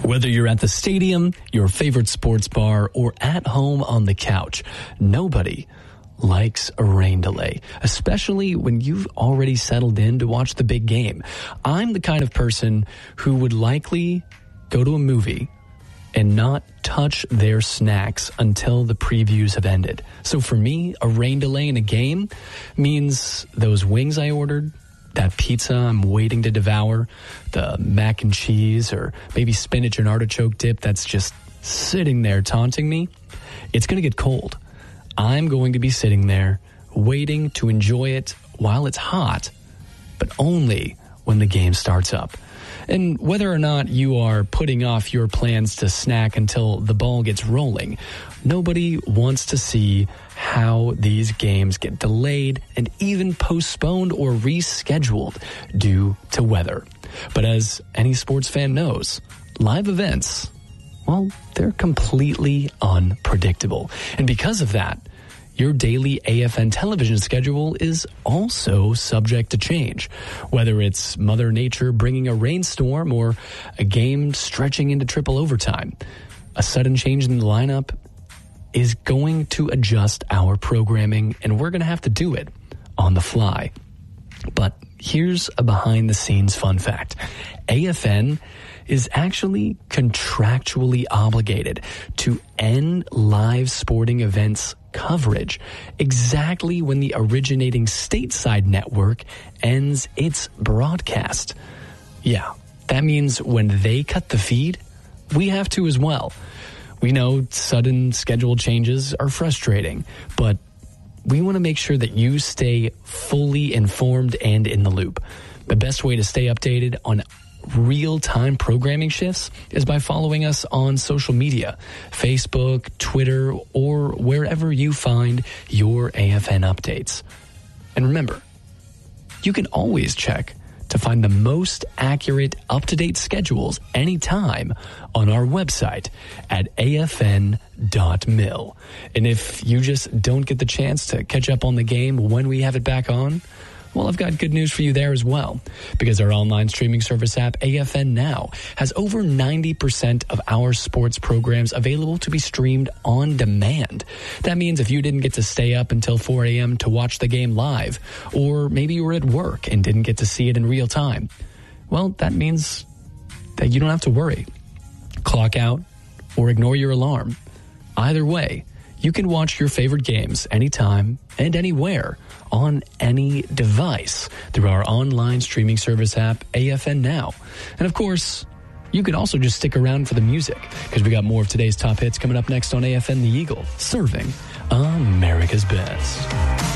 Whether you're at the stadium, your favorite sports bar, or at home on the couch, nobody likes a rain delay, especially when you've already settled in to watch the big game. I'm the kind of person who would likely go to a movie and not touch their snacks until the previews have ended. So for me, a rain delay in a game means those wings I ordered, that pizza I'm waiting to devour, the mac and cheese, or maybe spinach and artichoke dip that's just sitting there taunting me, it's going to get cold. I'm going to be sitting there waiting to enjoy it while it's hot, but only when the game starts up. And whether or not you are putting off your plans to snack until the ball gets rolling, nobody wants to see how these games get delayed and even postponed or rescheduled due to weather. But as any sports fan knows, live events, well, they're completely unpredictable. And because of that, your daily AFN television schedule is also subject to change. Whether it's Mother Nature bringing a rainstorm or a game stretching into triple overtime, a sudden change in the lineup is going to adjust our programming, and we're going to have to do it on the fly. But here's a behind-the-scenes fun fact. AFN is actually contractually obligated to end live sporting events coverage exactly when the originating stateside network ends its broadcast. Yeah, that means when they cut the feed, we have to as well. We know sudden schedule changes are frustrating, but we want to make sure that you stay fully informed and in the loop. The best way to stay updated on real-time programming shifts is by following us on social media, Facebook, Twitter, or wherever you find your AFN updates. And remember, you can always check to find the most accurate, up-to-date schedules anytime on our website at afn.mil. And if you just don't get the chance to catch up on the game when we have it back on, well, I've got good news for you there as well, because our online streaming service app, AFN Now, has over 90% of our sports programs available to be streamed on demand. That means if you didn't get to stay up until 4 a.m. to watch the game live, or maybe you were at work and didn't get to see it in real time, well, that means that you don't have to worry. Clock out or ignore your alarm. Either way, you can watch your favorite games anytime and anywhere on any device through our online streaming service app, AFN Now. And of course, you can also just stick around for the music, because we got more of today's top hits coming up next on AFN The Eagle, serving America's best.